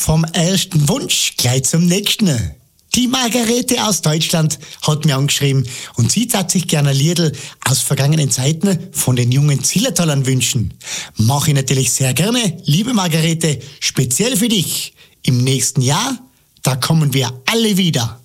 vom ersten Wunsch gleich zum nächsten. Die Margarete aus Deutschland hat mir angeschrieben und sie hat sich gerne ein Liedl aus vergangenen Zeiten von den jungen Zillertalern wünschen. Mache ich natürlich sehr gerne, liebe Margarete, speziell für dich. Im nächsten Jahr, da kommen wir alle wieder.